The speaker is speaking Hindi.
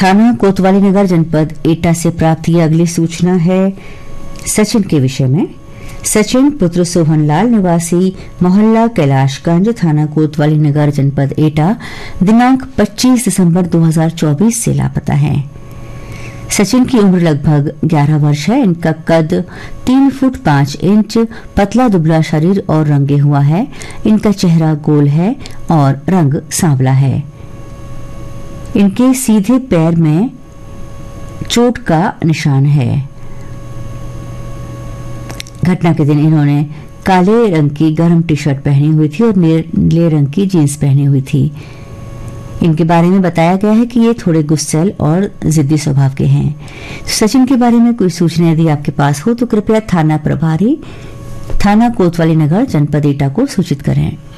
थाना कोतवाली नगर जनपद एटा से प्राप्त ये अगली सूचना है सचिन के विषय में। सचिन पुत्र सोहनलाल निवासी मोहल्ला कैलाशगंज थाना कोतवाली नगर जनपद एटा दिनांक 25 दिसंबर 2024 से लापता है। सचिन की उम्र लगभग 11 वर्ष है। इनका कद 3 फुट 5 इंच, पतला दुबला शरीर और रंगे हुआ है। इनका चेहरा गोल है और रंग सांवला है। इनके सीधे पैर में चोट का निशान है। घटना के दिन इन्होंने काले रंग की गर्म टी शर्ट पहनी हुई थी और नीले रंग की जींस पहनी हुई थी। इनके बारे में बताया गया है कि ये थोड़े गुस्सैल और जिद्दी स्वभाव के हैं। सचिन के बारे में कोई सूचना यदि आपके पास हो तो कृपया थाना प्रभारी थाना कोतवाली नगर जनपद एटा को सूचित करें।